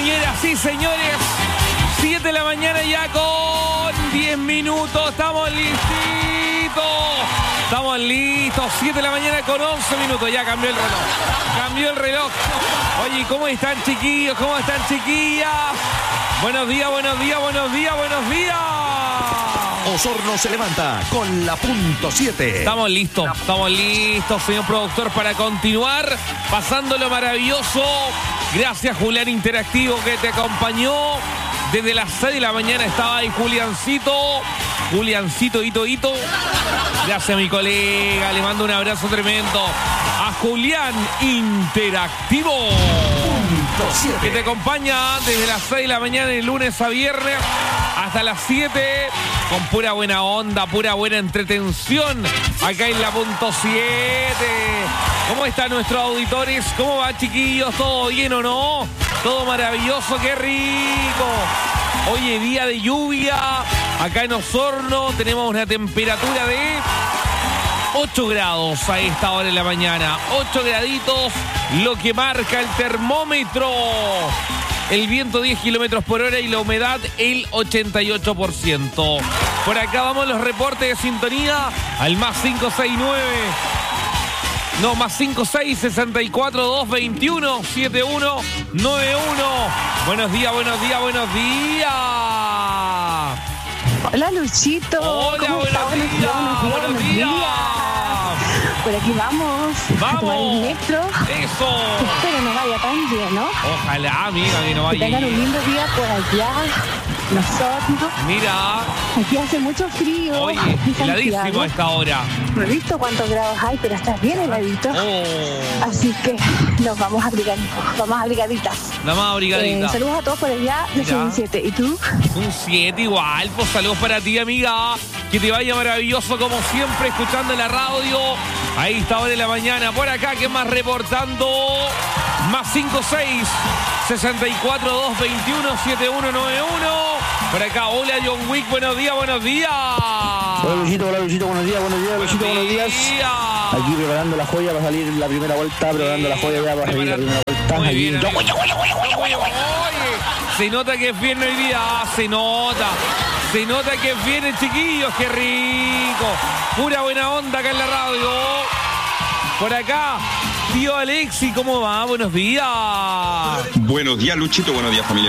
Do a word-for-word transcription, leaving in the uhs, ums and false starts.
Señoras y señores, siete de la mañana ya con diez minutos. Estamos listitos. Estamos listos. siete de la mañana con once minutos. Ya cambió el reloj. Cambió el reloj. Oye, ¿cómo están, chiquillos? ¿Cómo están, chiquillas? Buenos días, buenos días, buenos días, buenos días. Osorno se levanta con la punto siete. Estamos listos, estamos listos, señor productor, para continuar pasando lo maravilloso. Gracias, Julián Interactivo, que te acompañó desde las seis de la mañana. Estaba ahí Juliancito, Juliancito, hito, hito. Gracias, mi colega, le mando un abrazo tremendo a Julián Interactivo, que te acompaña desde las seis de la mañana de lunes a viernes hasta las siete, con pura buena onda, pura buena entretención, acá en la punto siete. ¿Cómo están nuestros auditores? ¿Cómo va, chiquillos? ¿Todo bien o no? Todo maravilloso, qué rico. Oye, día de lluvia, acá en Osorno tenemos una temperatura de ocho grados a esta hora de la mañana. ocho graditos, lo que marca el termómetro. El viento diez kilómetros por hora y la humedad el ochenta y ocho por ciento. Por acá vamos los reportes de sintonía al más cinco seis nueve. No, más cinco seis, sesenta y cuatro, dos veintiuno, setenta y uno noventa y uno. Buenos días, buenos días, buenos días. Hola, Luchito. Hola, ¿Cómo buenos está? días, Buenos días, buenos días, buenos días. Por aquí vamos. Vamos. A tomar el metro. Eso. Espero no vaya tan lleno. Ojalá, amiga, que no Que vaya. tengan un lindo día por allá. Nosotros. Mira, Aquí hace mucho frío. oye, en heladísimo Santiago. a esta hora. No he visto cuántos grados hay, pero está bien heladito. Oh, Así que nos vamos a abrigar. Vamos abrigaditas. nada más abrigadita. Eh, saludos a todos por allá. Yo soy Mira. un siete. ¿Y tú? Un siete igual, pues saludos para ti, amiga. Que te vaya maravilloso como siempre, escuchando la radio. Ahí está hora de la mañana. Por acá, ¿qué más reportando? Más cinco seis, sesenta y cuatro, dos veintiuno, setenta y uno noventa y uno. Por acá, hola John Wick, buenos días, buenos días. Hola Luchito, hola Luchito, buenos días, buenos días, Luchito, buenos días. Aquí preparando la joya para salir la primera vuelta, preparando la joya ya para salir la primera vuelta. Muy Aquí, bien, yo- amigo. Oye, se nota que es viernes hoy día, se nota. Se nota que es viernes, chiquillos, qué rico. Pura buena onda acá en la radio. Por acá, tío Alexi, ¿cómo va? Buenos días. Buenos días, Luchito. Buenos días, familia.